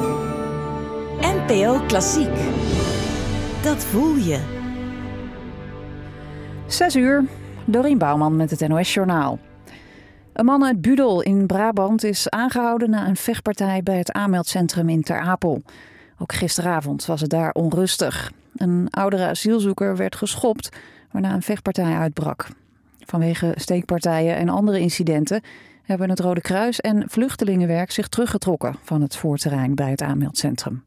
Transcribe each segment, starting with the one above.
NPO Klassiek. Dat voel je. 6:00, Dorien Bouwman met het NOS-journaal. Een man uit Budel in Brabant is aangehouden na een vechtpartij bij het aanmeldcentrum in Ter Apel. Ook gisteravond was het daar onrustig. Een oudere asielzoeker werd geschopt, waarna een vechtpartij uitbrak. Vanwege steekpartijen en andere incidenten hebben het Rode Kruis en Vluchtelingenwerk zich teruggetrokken van het voorterrein bij het aanmeldcentrum.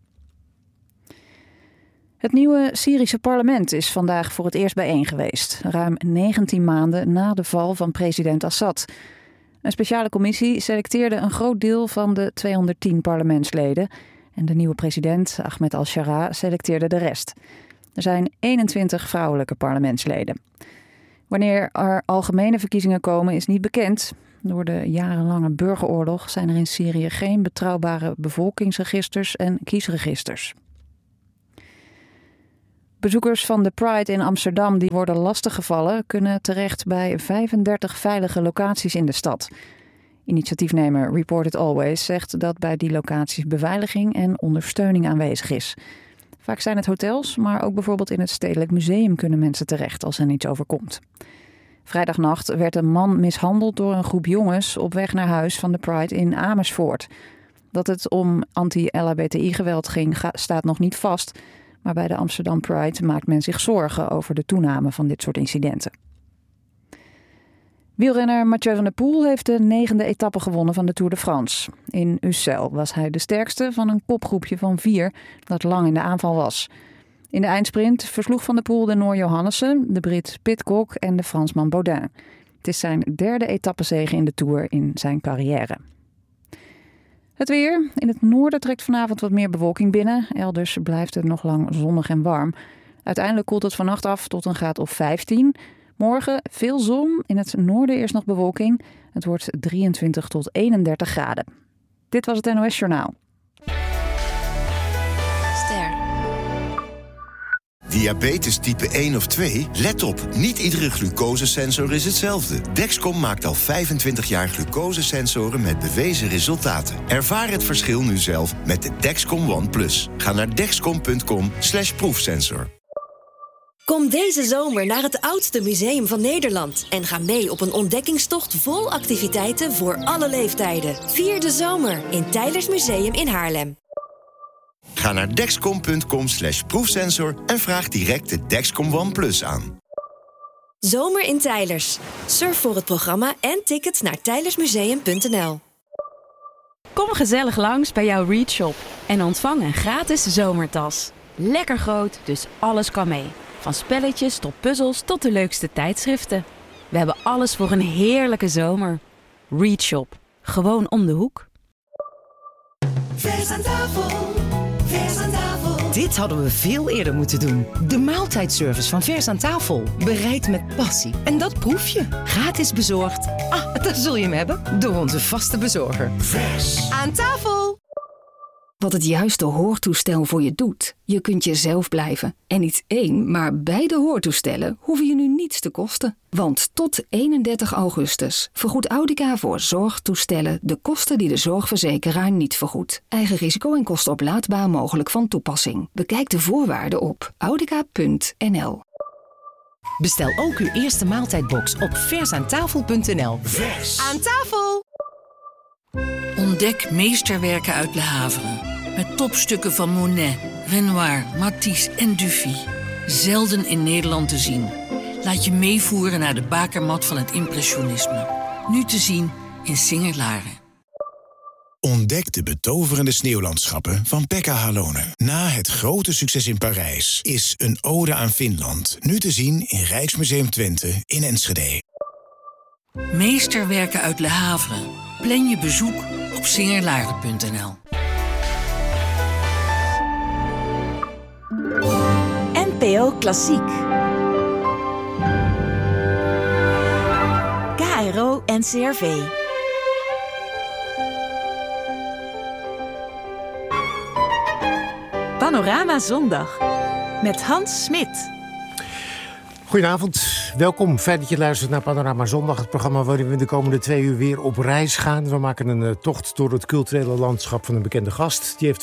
Het nieuwe Syrische parlement is vandaag voor het eerst bijeen geweest, ruim 19 maanden na de val van president Assad. Een speciale commissie selecteerde een groot deel van de 210 parlementsleden en de nieuwe president Ahmed al-Shara selecteerde de rest. Er zijn 21 vrouwelijke parlementsleden. Wanneer er algemene verkiezingen komen is niet bekend. Door de jarenlange burgeroorlog zijn er in Syrië geen betrouwbare bevolkingsregisters en kiesregisters. Bezoekers van de Pride in Amsterdam die worden lastiggevallen kunnen terecht bij 35 veilige locaties in de stad. Initiatiefnemer Report It Always zegt dat bij die locaties beveiliging en ondersteuning aanwezig is. Vaak zijn het hotels, maar ook bijvoorbeeld in het Stedelijk Museum kunnen mensen terecht als er iets overkomt. Vrijdagnacht werd een man mishandeld door een groep jongens op weg naar huis van de Pride in Amersfoort. Dat het om anti-LHBTI-geweld ging staat nog niet vast, maar bij de Amsterdam Pride maakt men zich zorgen over de toename van dit soort incidenten. Wielrenner Mathieu van der Poel heeft de 9e etappe gewonnen van de Tour de France. In Ussel was hij de sterkste van een kopgroepje van 4 dat lang in de aanval was. In de eindsprint versloeg Van der Poel de Noor Johannessen, de Brit Pidcock en de Fransman Baudin. Het is zijn 3e etappezege in de Tour in zijn carrière. Het weer. In het noorden trekt vanavond wat meer bewolking binnen. Elders blijft het nog lang zonnig en warm. Uiteindelijk koelt het vannacht af tot een graad of 15. Morgen veel zon. In het noorden eerst nog bewolking. Het wordt 23 tot 31 graden. Dit was het NOS Journaal. Diabetes type 1 of 2? Let op, niet iedere glucosesensor is hetzelfde. Dexcom maakt al 25 jaar glucosesensoren met bewezen resultaten. Ervaar het verschil nu zelf met de Dexcom ONE+. Ga naar dexcom.com/proefsensor. Kom deze zomer naar het oudste museum van Nederland en ga mee op een ontdekkingstocht vol activiteiten voor alle leeftijden. Vier de zomer in Teylers Museum in Haarlem. Ga naar dexcom.com/proefsensor en vraag direct de Dexcom ONE+ aan. Zomer in Teylers. Surf voor het programma en tickets naar teylersmuseum.nl. Kom gezellig langs bij jouw Read Shop en ontvang een gratis zomertas. Lekker groot, dus alles kan mee. Van spelletjes tot puzzels tot de leukste tijdschriften. We hebben alles voor een heerlijke zomer. Read Shop. Gewoon om de hoek. Vers aan tafel. Vers aan tafel. Dit hadden we veel eerder moeten doen. De maaltijdservice van Vers aan tafel. Bereid met passie. En dat proef je. Gratis bezorgd. Daar zul je hem hebben. Door onze vaste bezorger. Vers aan tafel. Wat het juiste hoortoestel voor je doet. Je kunt jezelf blijven. En niet 1, maar beide hoortoestellen hoeven je nu niets te kosten. Want tot 31 augustus vergoedt Audica voor zorgtoestellen de kosten die de zorgverzekeraar niet vergoedt. Eigen risico en kosten oplaadbaar mogelijk van toepassing. Bekijk de voorwaarden op audica.nl. Bestel ook uw eerste maaltijdbox op versaantafel.nl. Vers aan tafel. Ontdek meesterwerken uit Le Havre. Met topstukken van Monet, Renoir, Matisse en Dufy. Zelden in Nederland te zien. Laat je meevoeren naar de bakermat van het impressionisme. Nu te zien in Singer-Laren. Ontdek de betoverende sneeuwlandschappen van Pekka Halonen. Na het grote succes in Parijs is Een ode aan Finland nu te zien in Rijksmuseum Twente in Enschede. Meesterwerken uit Le Havre. Plan je bezoek op singerlaren.nl. NPO Klassiek. KRO NCRV. Panorama Zondag met Hans Smit. Goedenavond, welkom. Fijn dat je luistert naar Panorama Zondag. Het programma waarin we de komende 2 uur weer op reis gaan. We maken een tocht door het culturele landschap van een bekende gast. Die heeft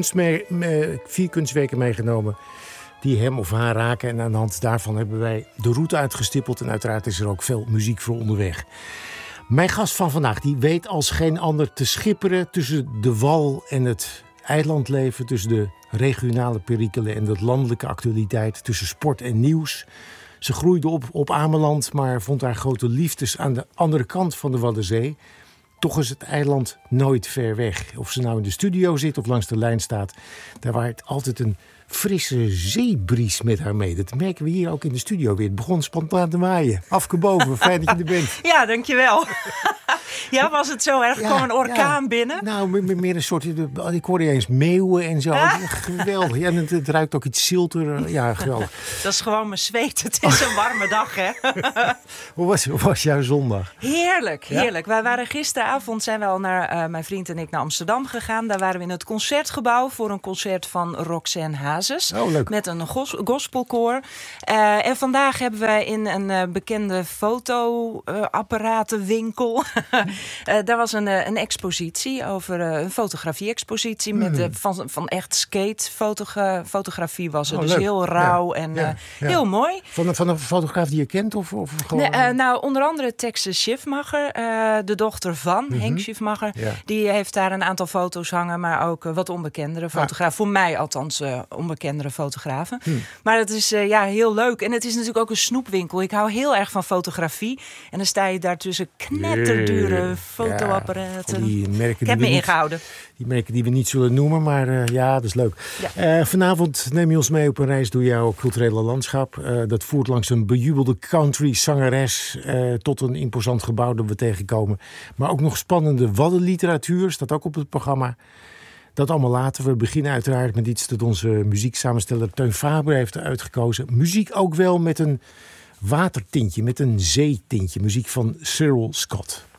4 kunstwerken meegenomen die hem of haar raken. En aan de hand daarvan hebben wij de route uitgestippeld. En uiteraard is er ook veel muziek voor onderweg. Mijn gast van vandaag die weet als geen ander te schipperen tussen de wal en het eilandleven. Tussen de regionale perikelen en de landelijke actualiteit. Tussen sport en nieuws. Ze groeide op Ameland, maar vond haar grote liefdes aan de andere kant van de Waddenzee. Toch is het eiland nooit ver weg. Of ze nou in de studio zit of langs de lijn staat, daar waait altijd een frisse zeebries met haar mee. Dat merken we hier ook in de studio weer. Het begon spontaan te waaien. Afke boven, fijn dat je er bent. Ja, dankjewel. Ja, was het zo erg? Kwam een orkaan binnen? Nou, meer een soort... Ik hoorde eens meeuwen en zo. Geweldig. Ja, en het ruikt ook iets zilter. Ja, geweldig. Dat is gewoon mijn zweet. Het is een warme dag, hè? Hoe was jouw zondag? Heerlijk, heerlijk. Wij waren gisteravond, zijn we al naar mijn vriend en ik naar Amsterdam gegaan. Daar waren we in het Concertgebouw voor een concert van Roxanne Hazes. Oh, leuk. Met een gospelkoor. En vandaag hebben we in een bekende fotoapparatenwinkel... daar was een expositie over een fotografie-expositie met van echt skate-fotografie was het. Dus leuk. heel rauw en heel mooi. Van een fotograaf die je kent of gewoon? Nou, onder andere Texas Schiffmacher, de dochter van Henk Schiffmacher. Ja. Die heeft daar een aantal foto's hangen, maar ook wat onbekendere fotografen. Voor mij althans onbekendere fotografen. Maar het is heel leuk. En het is natuurlijk ook een snoepwinkel. Ik hou heel erg van fotografie. En dan sta je daar tussen knetterdure fotoapparaten. Die merken ik heb me ingehouden. Die merken die we niet zullen noemen, maar dat is leuk. Ja. Vanavond neem je ons mee op een reis door jouw culturele landschap. Dat voert langs een bejubelde country-zangeres tot een imposant gebouw dat we tegenkomen. Maar ook nog spannende waddenliteratuur staat ook op het programma. Dat allemaal later. We beginnen uiteraard met iets dat onze muzieksamensteller Teun Faber heeft uitgekozen. Muziek ook wel met een watertintje, met een zeetintje. Muziek van Cyril Scott.